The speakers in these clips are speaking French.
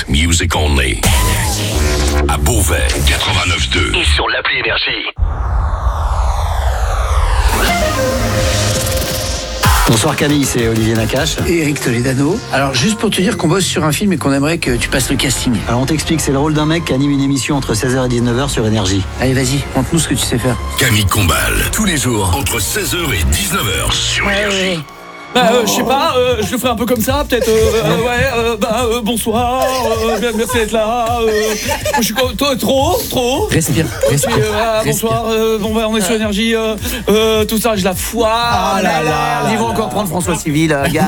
music only. À Beauvais, 89.2. Et sur l'appli Énergie. Bonsoir Camille, c'est Olivier Nakache. Et Eric Toledano. Alors juste pour te dire qu'on bosse sur un film et qu'on aimerait que tu passes le casting. Alors on t'explique, c'est le rôle d'un mec qui anime une émission entre 16h et 19h sur Énergie. Allez vas-y, montre-nous ce que tu sais faire. Camille Combal, tous les jours, entre 16h et 19h sur Énergie. Je sais pas, je le ferai un peu comme ça, peut-être. Bonsoir, merci d'être là. Je suis trop. Respire. Bonsoir, on est sur Énergie, tout ça, je la foire. Ah là là, ils vont encore prendre François Civil, gars.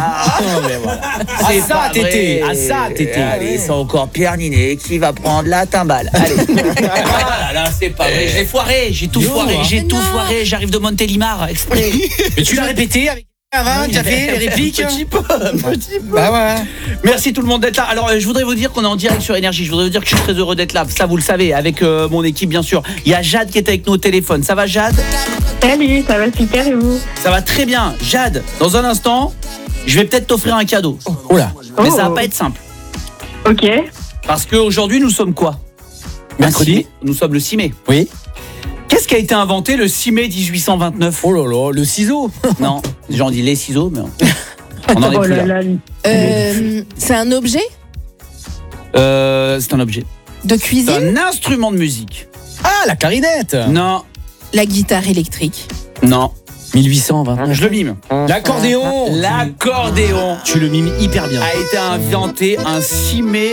C'est ça, Tété. Allez, c'est encore Pierre Ninet qui va prendre la timbale. Allez. Ah là, c'est pas vrai, j'ai foiré, j'ai tout foiré, j'arrive de Montélimar, exprès. Mais tu l'as répété avec avant, tu as fait les répliques. Petit peu. Bah ouais. Merci tout le monde d'être là. Alors je voudrais vous dire qu'on est en direct sur Énergie. Je voudrais vous dire que je suis très heureux d'être là. Ça vous le savez, avec mon équipe bien sûr. Il y a Jade qui est avec nous au téléphone. Ça va Jade ? Salut, ça va super et vous ? Ça va très bien. Jade, dans un instant, je vais peut-être t'offrir un cadeau. Oula. Mais ça va pas être simple. Ok. Parce qu'aujourd'hui nous sommes quoi ? Mercredi ? Nous sommes le 6 mai. Oui. Qu'est-ce qui a été inventé le 6 mai 1829 ? Oh là là, le ciseau. Non, les gens disent les ciseaux, mais on en est Oh plus là là. là. C'est un objet C'est un objet. de C'est cuisine. un instrument de musique. Ah, la clarinette. Non, La guitare électrique. non. 1829. Je le mime. L'accordéon. L'accordéon Tu le mimes hyper bien. a été inventé un 6 mai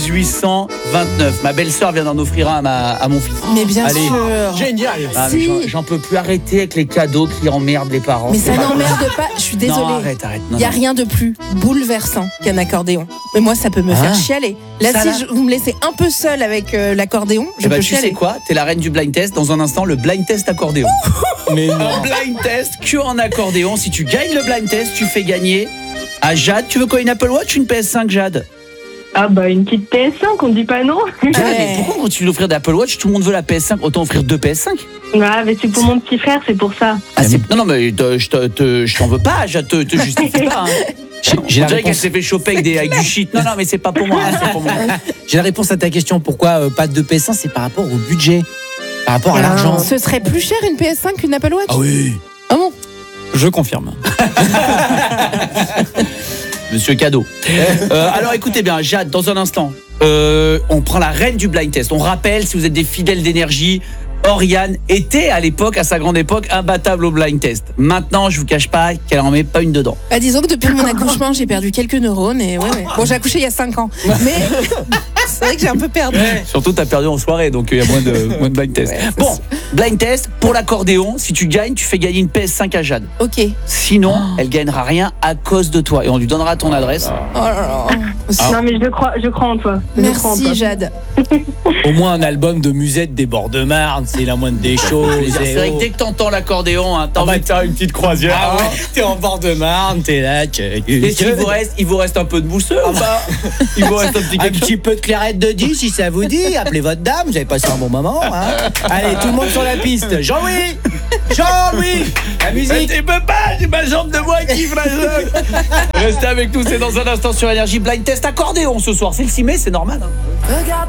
1829. Ma belle-sœur vient d'en offrir un à mon fils. Mais bien Allez. sûr. Génial. Ah, mais Si. j'en peux plus arrêter avec les cadeaux qui emmerdent les parents. Mais ça n'emmerde pas. Je suis désolée. Non, arrête. Il n'y a rien de plus bouleversant qu'un accordéon. Mais moi, ça peut me faire chialer. Là, Ça, si là. vous me laissez un peu seule avec l'accordéon, je Eh ben, peux tu chialer. sais quoi ? T'es la reine du blind test. Dans un instant, le blind test accordéon. Mais Un non. blind test que en accordéon. Si tu gagnes le blind test, tu fais gagner à Jade. Tu veux quoi, une Apple Watch ou une PS5, Jade ? Ah bah une petite PS5, on dit pas non. Jade, mais pourquoi on continue d'offrir des Apple Watch ? Tout le monde veut la PS5, autant offrir 2 PS5. Ouais, mais c'est pour mon petit frère, c'est pour ça. Ah, non, mais je t'en veux pas, Jade, te justifie pas. Hein. J'ai On la dirait qu'elle réponse. s'est fait choper avec du shit. Non, mais c'est pas pour moi. C'est pour moi. J'ai la réponse à ta question. Pourquoi pas de PS1 ? C'est par rapport au budget, par rapport à l'argent. Ce serait plus cher une PS5 qu'une Apple Watch. Ah oui. Ah bon ? Je confirme. Monsieur Cadeau. Alors écoutez bien, Jade, dans un instant, on prend la reine du blind test. On rappelle, si vous êtes des fidèles d'énergie, Oriane était à l'époque, à sa grande époque, imbattable au blind test. Maintenant, je vous cache pas qu'elle en met pas une dedans. Bah, disons que depuis mon accouchement, j'ai perdu quelques neurones. Et ouais. Bon, j'ai accouché il y a 5 ans. Mais c'est vrai que j'ai un peu perdu. Surtout, t'as perdu en soirée, donc il y a moins de blind test. Ouais, Bon, blind test, pour l'accordéon, si tu gagnes, tu fais gagner une PS5 à Jade. Ok. Sinon, elle gagnera rien à cause de toi. Et on lui donnera ton adresse. Oh là là. Non mais je crois en toi. Je crois en toi. Merci Jade. Au moins un album de Musette des bords de Marne, c'est la moindre des choses. C'est vrai que dès que t'entends l'accordéon, hein, t'as envie de faire une petite croisière. Ah ouais, t'es en bord de Marne, t'es là. Et il vous reste un peu de mousseux ou pas ? Il vous reste un petit Un quelque chose. petit peu de clairette de 10 si ça vous dit. Appelez votre dame, vous avez passé un bon moment. Hein. Allez, tout le monde sur la piste. Jean-Louis, la musique. Tu peux pas, j'ai ma jambe de bois qui fragile. Restez avec nous, c'est dans un instant sur Énergie. Blind test accordéon ce soir. C'est le 6 mai, c'est normal. Hein.